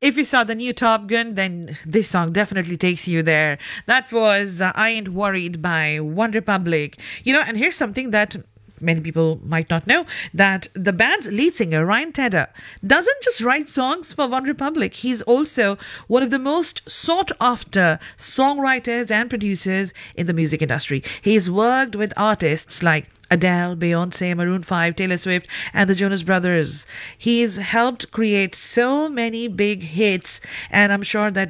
If you saw the new Top Gun, then this song definitely takes you there. That was I Ain't Worried by One Republic. And here's something that many people might not know, that the band's lead singer, Ryan Tedder, doesn't just write songs for One Republic. He's also one of the most sought after songwriters and producers in the music industry. He's worked with artists like Adele, Beyonce, Maroon 5, Taylor Swift, and the Jonas Brothers. He's helped create so many big hits, and I'm sure that